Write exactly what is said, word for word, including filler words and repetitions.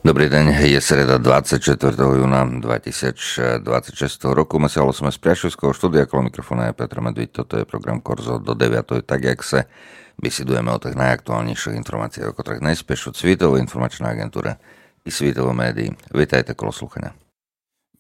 Dobrý deň, je sreda dvadsiateho štvrtého júna dvetisícdvadsaťšesť roku. Mesialo sme z Priašovského štúdia, kolo mikrofóna je Petr Medvíd. Toto je program Korzo do deviatej, tak jak sa vysidujeme o tých najaktuálnejších informáciách, o ktorých najspieš od Svitovej informačnej agentúre i Svitové médií. Vítajte, kolo sluchania.